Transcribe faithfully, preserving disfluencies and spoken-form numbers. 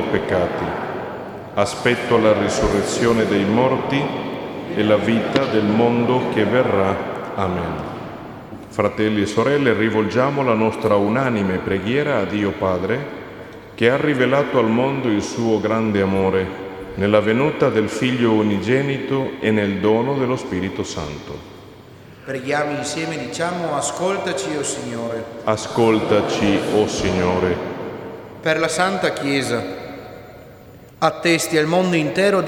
peccati. Aspetto la risurrezione dei morti e la vita del mondo che verrà. Amen. Fratelli e sorelle, rivolgiamo la nostra unanime preghiera a Dio Padre, che ha rivelato al mondo il suo grande amore nella venuta del Figlio unigenito e nel dono dello Spirito Santo. Preghiamo insieme, diciamo: ascoltaci, o Signore. Ascoltaci, o Signore. Per la Santa Chiesa, attesti al mondo intero